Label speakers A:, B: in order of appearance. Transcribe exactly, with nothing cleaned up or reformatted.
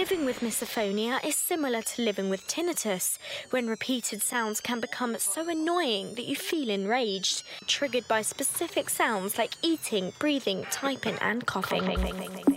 A: Living with misophonia is similar to living with tinnitus, when repeated sounds can become so annoying that you feel enraged, triggered by specific sounds like eating, breathing, typing, and coughing.